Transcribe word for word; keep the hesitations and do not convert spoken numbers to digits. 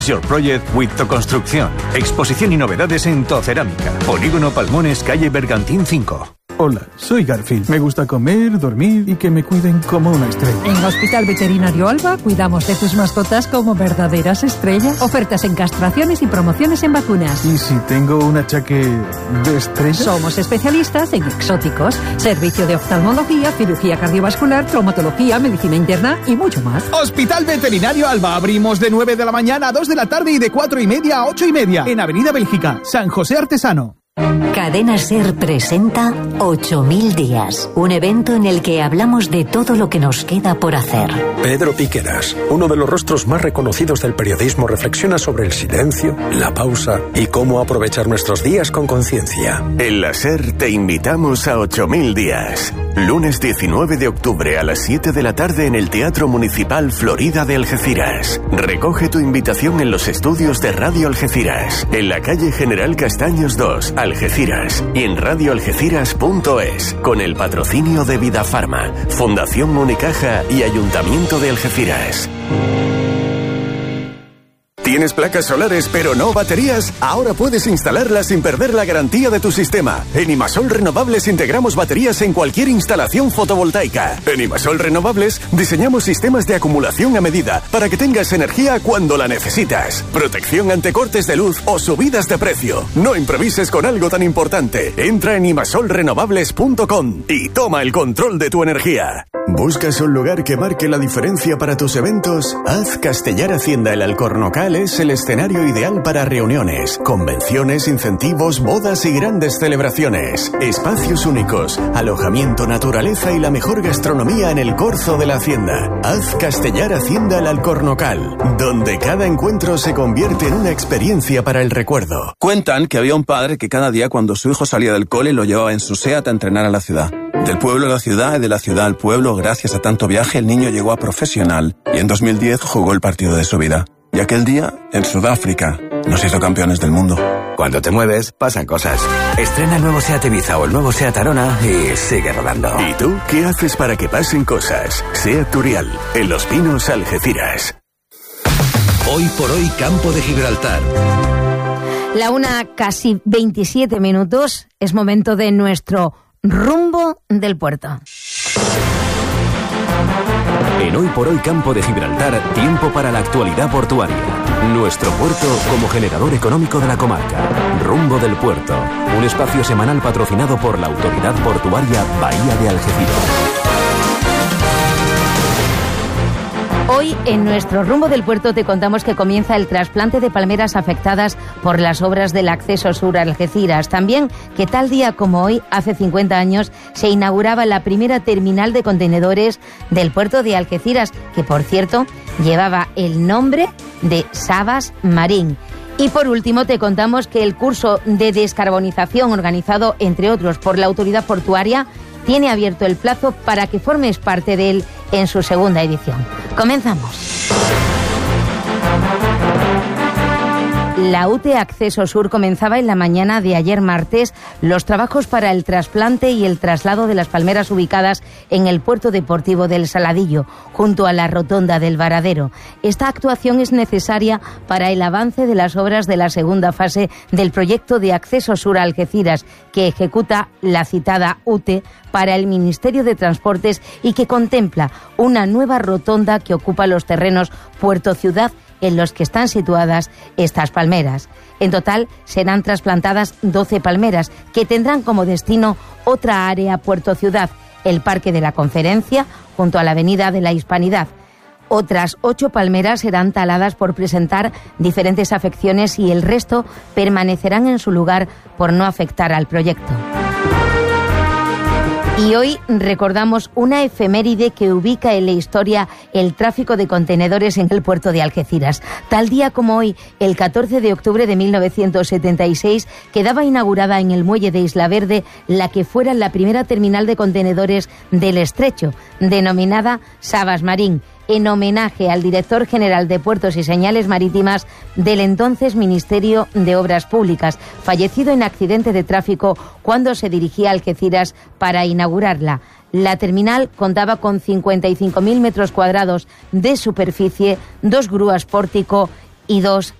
Your Project with Toconstrucción. Exposición y novedades en Tocerámica. Polígono Palmones, calle Bergantín cinco. Hola, soy Garfield. Me gusta comer, dormir y que me cuiden como una estrella. En Hospital Veterinario Alba cuidamos de tus mascotas como verdaderas estrellas. Ofertas en castraciones y promociones en vacunas. ¿Y si tengo un achaque de estrella? Somos especialistas en exóticos, servicio de oftalmología, cirugía cardiovascular, traumatología, medicina interna y mucho más. Hospital Veterinario Alba. Abrimos de nueve de la mañana a dos de la tarde y de cuatro y media a ocho y media. En Avenida Bélgica, San José Artesano. Cadena SER presenta ocho mil días, un evento en el que hablamos de todo lo que nos queda por hacer. Pedro Piqueras, uno de los rostros más reconocidos del periodismo, reflexiona sobre el silencio, la pausa y cómo aprovechar nuestros días con conciencia. En la SER te invitamos a ocho mil días. Lunes diecinueve de octubre a las siete de la tarde en el Teatro Municipal Florida de Algeciras. Recoge tu invitación en los estudios de Radio Algeciras, en la calle General Castaños dos, Algeciras, y en radio algeciras punto es, con el patrocinio de Vida Farma, Fundación Unicaja y Ayuntamiento de Algeciras. ¿Tienes placas solares pero no baterías? Ahora puedes instalarlas sin perder la garantía de tu sistema. En Imasol Renovables integramos baterías en cualquier instalación fotovoltaica. En Imasol Renovables diseñamos sistemas de acumulación a medida para que tengas energía cuando la necesitas. Protección ante cortes de luz o subidas de precio. No improvises con algo tan importante. Entra en imasol renovables punto com y toma el control de tu energía. ¿Buscas un lugar que marque la diferencia para tus eventos? Haz Castellar Hacienda el Alcornocal es el escenario ideal para reuniones, convenciones, incentivos, bodas y grandes celebraciones. Espacios únicos, alojamiento, naturaleza y la mejor gastronomía en el corzo de la hacienda. Haz Castellar Hacienda el Alcornocal, donde cada encuentro se convierte en una experiencia para el recuerdo. Cuentan que había un padre que cada día cuando su hijo salía del cole lo llevaba en su SEAT a entrenar a la ciudad. Del pueblo a la ciudad y de la ciudad al pueblo, gracias a tanto viaje, el niño llegó a profesional y en dos mil diez jugó el partido de su vida. Y aquel día, en Sudáfrica, nos hizo campeones del mundo. Cuando te mueves, pasan cosas. Estrena el nuevo SEAT Ibiza o el nuevo SEAT Arona y sigue rodando. ¿Y tú qué haces para que pasen cosas? SEAT Turial, en Los Pinos, Algeciras. Hoy por hoy, Campo de Gibraltar. La una, casi veintisiete minutos, es momento de nuestro rumbo del puerto. En Hoy por Hoy Campo de Gibraltar, tiempo para la actualidad portuaria. Nuestro puerto como generador económico de la comarca. Rumbo del puerto, un espacio semanal patrocinado por la Autoridad Portuaria Bahía de Algeciras. Hoy en nuestro rumbo del puerto te contamos que comienza el trasplante de palmeras afectadas por las obras del acceso sur a Algeciras. También que tal día como hoy, hace cincuenta años, se inauguraba la primera terminal de contenedores del puerto de Algeciras, que por cierto llevaba el nombre de Savas Marine. Y por último te contamos que el curso de descarbonización organizado, entre otros, por la Autoridad Portuaria, tiene abierto el plazo para que formes parte de él en su segunda edición. Comenzamos. La U T E Acceso Sur comenzaba en la mañana de ayer martes los trabajos para el trasplante y el traslado de las palmeras ubicadas en el puerto deportivo del Saladillo, junto a la rotonda del Varadero. Esta actuación es necesaria para el avance de las obras de la segunda fase del proyecto de Acceso Sur a Algeciras, que ejecuta la citada U T E para el Ministerio de Transportes y que contempla una nueva rotonda que ocupa los terrenos Puerto Ciudad, en los que están situadas estas palmeras. En total serán trasplantadas doce palmeras que tendrán como destino otra área Puerto Ciudad, el Parque de la Conferencia, junto a la Avenida de la Hispanidad. Otras ocho palmeras serán taladas por presentar diferentes afecciones y el resto permanecerán en su lugar por no afectar al proyecto. Y hoy recordamos una efeméride que ubica en la historia el tráfico de contenedores en el puerto de Algeciras. Tal día como hoy, el catorce de octubre de mil novecientos setenta y seis, quedaba inaugurada en el muelle de Isla Verde la que fuera la primera terminal de contenedores del Estrecho, denominada Savas Marine, en homenaje al director general de Puertos y Señales Marítimas del entonces Ministerio de Obras Públicas, fallecido en accidente de tráfico cuando se dirigía a Algeciras para inaugurarla. La terminal contaba con cincuenta y cinco mil metros cuadrados de superficie, dos grúas pórtico y dos